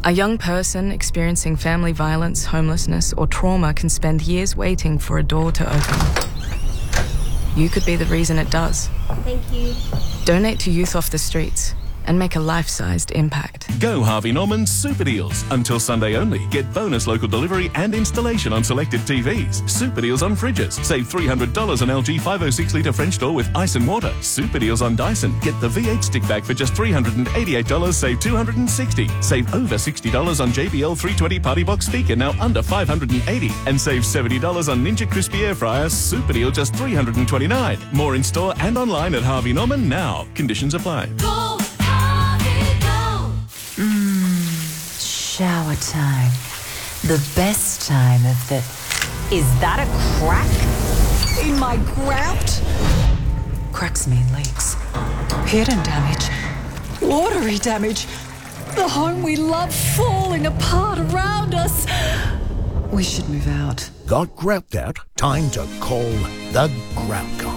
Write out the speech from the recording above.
A young person experiencing family violence, homelessness, or trauma can spend years waiting for a door to open. You could be the reason it does. Thank you. Donate to Youth Off the Streets and make a life-sized impact. Go Harvey Norman's Super Deals. Until Sunday only. Get bonus local delivery and installation on selected TVs. Super Deals on fridges. Save $300 on LG 506-litre French door with ice and water. Super Deals on Dyson. Get the V8 stick bag for just $388. Save $260. Save over $60 on JBL 320 Party Box speaker, now under $580. And save $70 on Ninja Crispy Air Fryer. Super Deal just $329. More in store and online at Harvey Norman now. Conditions apply. Go! Shower time. The best time of the... Is that a crack in my grout? Cracks mean leaks. Hidden damage. Watery damage. The home we love falling apart around us. We should move out. Got grout out? Time to call the Grout Guy.